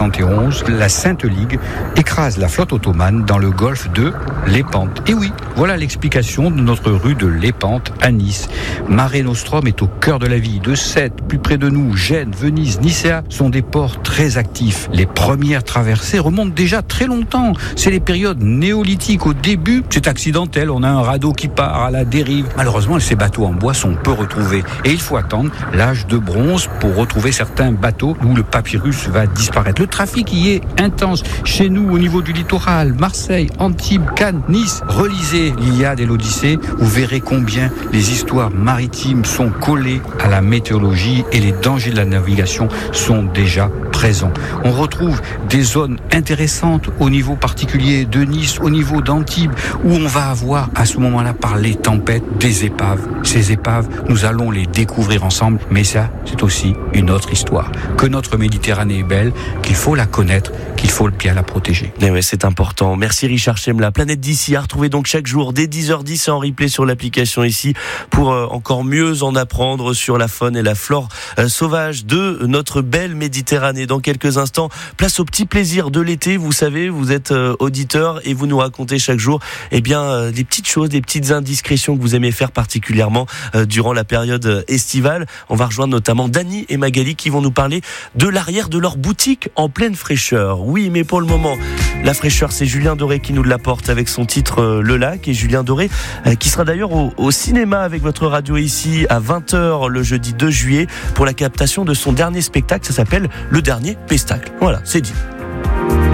1871, la Sainte Ligue écrase la flotte ottomane dans le golfe de Lépante. Et oui, voilà l'explication de notre rue de Lépante à Nice. Mare Nostrum est au cœur de la vie. De Sète, plus près de nous, Gênes, Venise, Nicéa sont des ports très actifs. Les premières traversées remontent déjà très longtemps. C'est les périodes néolithiques. Au début, c'est accidentel. On a un radeau qui part à la dérive. Malheureusement, ces bateaux en bois sont peu retrouvés. Et il faut attendre l'âge de bronze pour retrouver certains bateaux où le papyrus va disparaître. Le trafic y est intense. Chez nous, au niveau du littoral, Marseille, Antibes, Cannes, Nice. Relisez l'Iliade et l'Odyssée. Vous verrez combien les histoires maritimes sont collées à la météorologie et les dangers de la navigation sont déjà présents. On retrouve des zones intéressantes au niveau particulier de Nice, au niveau d'Antibes, où on va avoir à ce moment-là, par les tempêtes, des épaves. Ces épaves, nous allons les découvrir ensemble, mais ça, c'est aussi une autre histoire. Que notre Méditerranée est belle, qu'il faut la connaître, qu'il faut bien la protéger. Et ouais, c'est important. Merci Richard Chem. La Planète d'ici à retrouver donc chaque jour dès 10h10 en replay sur l'application ici pour encore mieux en apprendre sur la faune et la flore sauvage de notre belle Méditerranée. Dans quelques instants, place au petit plaisir de l'été. Vous savez, vous êtes auditeur et vous nous racontez chaque jour des petites choses, des petites indiscrétions que vous aimez faire particulièrement durant la période estivale. On va rejoindre notamment Dany et Magali qui vont nous parler de l'arrière de leur boutique en pleine fraîcheur. Oui, mais pour le moment, la fraîcheur, c'est Julien Doré qui nous l'apporte avec son titre Le Lac. Et Julien Doré qui sera d'ailleurs au cinéma avec votre radio ici à 20h le jeudi 2 juillet pour la captation de son dernier spectacle. Ça s'appelle Le Dernier Pestacle. Voilà, c'est dit.